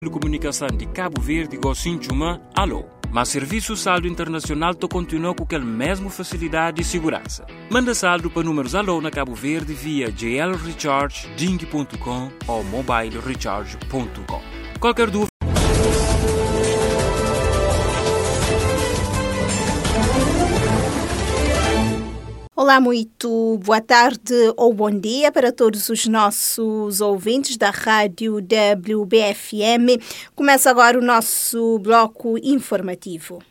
de comunicação de Cabo Verde e Sinchuma, alô. Mas serviço saldo internacional continua com aquela mesma facilidade e segurança. Manda saldo para números alô na Cabo Verde via glrecharge, ding.com ou mobilecharge.com. Qualquer dúvida. Olá, muito boa tarde ou bom dia para todos os nossos ouvintes da Rádio WBFM. Começa agora o nosso bloco informativo.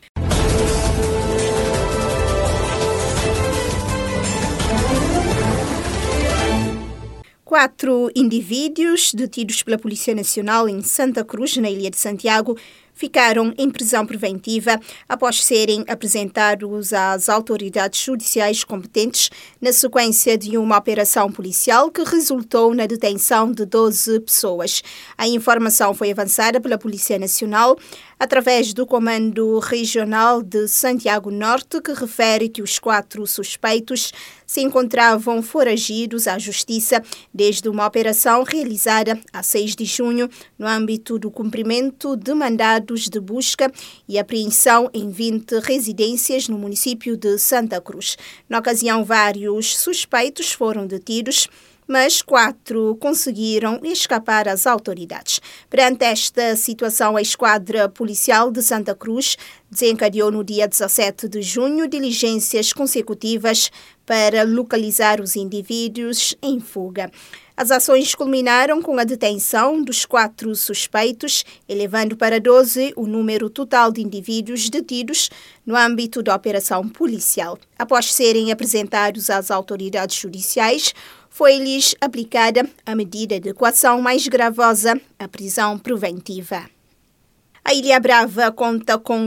Quatro indivíduos detidos pela Polícia Nacional em Santa Cruz, na Ilha de Santiago, ficaram em prisão preventiva após serem apresentados às autoridades judiciais competentes na sequência de uma operação policial que resultou na detenção de 12 pessoas. A informação foi avançada pela Polícia Nacional através do Comando Regional de Santiago Norte, que refere que os 4 suspeitos se encontravam foragidos à Justiça desde uma operação realizada a 6 de junho no âmbito do cumprimento de mandados de busca e apreensão em 20 residências no município de Santa Cruz. Na ocasião, vários suspeitos foram detidos, mas 4 conseguiram escapar às autoridades. Perante esta situação, a Esquadra Policial de Santa Cruz desencadeou no dia 17 de junho diligências consecutivas para localizar os indivíduos em fuga. As ações culminaram com a detenção dos 4 suspeitos, elevando para 12 o número total de indivíduos detidos no âmbito da operação policial. Após serem apresentados às autoridades judiciais, foi-lhes aplicada a medida de coação mais gravosa, a prisão preventiva. A Ilha Brava conta com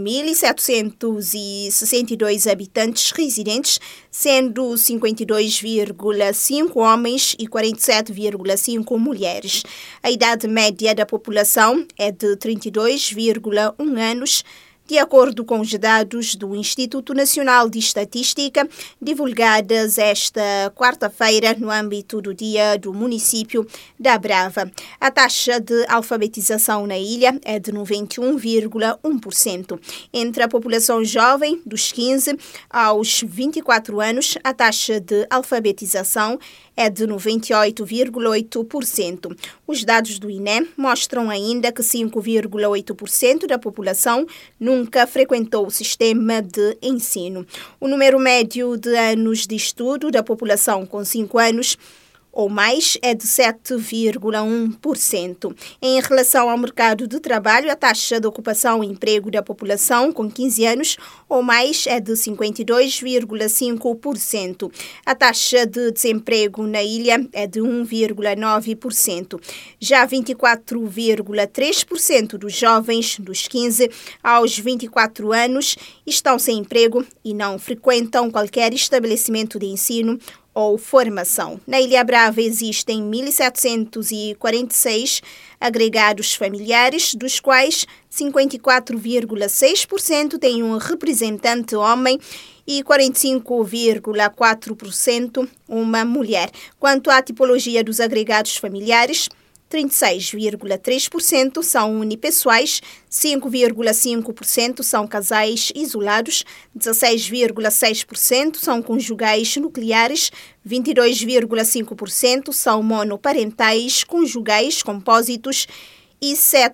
5.762 habitantes residentes, sendo 52,5 homens e 47,5 mulheres. A idade média da população é de 32,1 anos, de acordo com os dados do Instituto Nacional de Estatística, divulgadas esta quarta-feira no âmbito do Dia do Município da Brava. A taxa de alfabetização na ilha é de 91,1%. Entre a população jovem, dos 15 aos 24 anos, a taxa de alfabetização é de 98,8%. Os dados do INE mostram ainda que 5,8% da população nunca frequentou o sistema de ensino. O número médio de anos de estudo da população com 5 anos ou mais é de 7,1%. Em relação ao mercado de trabalho, a taxa de ocupação e emprego da população com 15 anos ou mais é de 52,5%. A taxa de desemprego na ilha é de 1,9%. Já 24,3% dos jovens dos 15 aos 24 anos estão sem emprego e não frequentam qualquer estabelecimento de ensino ou formação. Na Ilha Brava existem 1.746 agregados familiares, dos quais 54,6% têm um representante homem e 45,4% uma mulher. Quanto à tipologia dos agregados familiares, 36,3% são unipessoais, 5,5% são casais isolados, 16,6% são conjugais nucleares, 22,5% são monoparentais conjugais compósitos e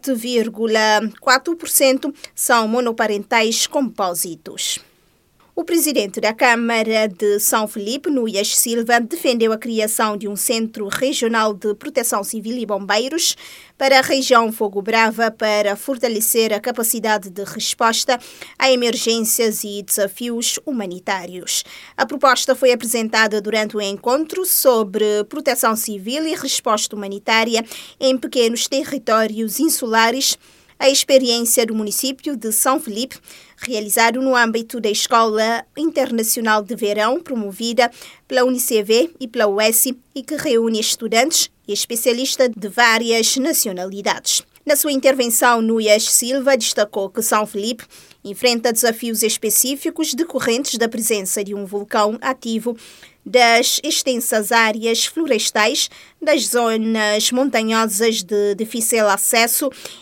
7,4% são monoparentais compósitos. O presidente da Câmara de São Felipe, Núñez Silva, defendeu a criação de um Centro Regional de Proteção Civil e Bombeiros para a região Fogo Brava para fortalecer a capacidade de resposta a emergências e desafios humanitários. A proposta foi apresentada durante o encontro sobre proteção civil e resposta humanitária em pequenos territórios insulares, a experiência do município de São Felipe, realizado no âmbito da Escola Internacional de Verão, promovida pela UNICEF e pela UES, e que reúne estudantes e especialistas de várias nacionalidades. Na sua intervenção, Núñez Silva destacou que São Felipe enfrenta desafios específicos decorrentes da presença de um vulcão ativo, das extensas áreas florestais, das zonas montanhosas de difícil acesso